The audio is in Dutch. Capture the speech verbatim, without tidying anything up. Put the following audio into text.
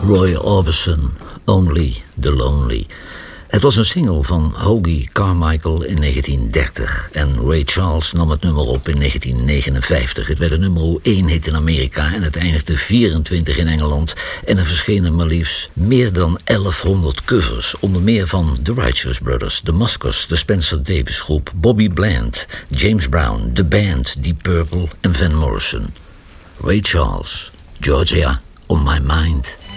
Roy Orbison, Only the Lonely. Het was een single van Hoagy Carmichael in negentien dertig en Ray Charles nam het nummer op in negentien negenenvijftig. Het werd een nummer één hit in Amerika en het eindigde vierentwintig in Engeland en er verschenen maar liefst meer dan elfhonderd covers, onder meer van The Righteous Brothers, The Muskers, de Spencer Davis Groep, Bobby Bland, James Brown, The Band, Deep Purple en Van Morrison. Ray Charles, Georgia on my mind.